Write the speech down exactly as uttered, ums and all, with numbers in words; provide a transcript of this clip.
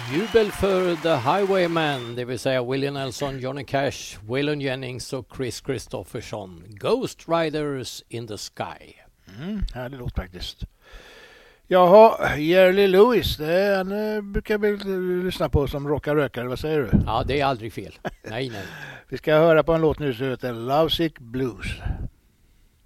Jubel för The Highwaymen, det vill säga Willie Nelson, Johnny Cash, Waylon Jennings och Chris Christopherson. Ghost Riders in the Sky. Mm, härlig låt faktiskt. Jaha, Jerry Lewis, det är, han brukar vi lyssna på som rockar rökare, vad säger du? Ja, det är aldrig fel. Nej, nej. Vi ska höra på en låt nu som heter Lovesick Blues.